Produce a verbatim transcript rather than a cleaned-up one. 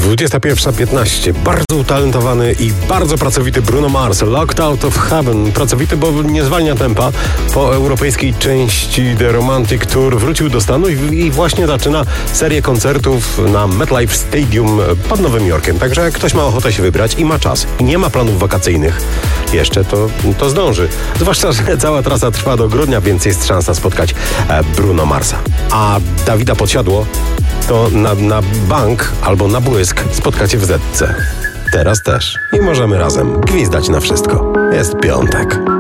dwudziesta pierwsza piętnaście. Bardzo utalentowany i bardzo pracowity Bruno Mars, Locked Out of Heaven. Pracowity, bo nie zwalnia tempa. Po europejskiej części The Romantic Tour wrócił do Stanów i, i właśnie zaczyna serię koncertów na MetLife Stadium pod Nowym Jorkiem. Także jak ktoś ma ochotę się wybrać i ma czas i nie ma planów wakacyjnych jeszcze, to, to zdąży. Zwłaszcza, że cała trasa trwa do grudnia, więc jest szansa spotkać Bruno Marsa. A Dawida Podsiadło to na, na bank albo na błysk spotkacie w Zetce. Teraz też. I możemy razem gwizdać na wszystko. Jest piątek.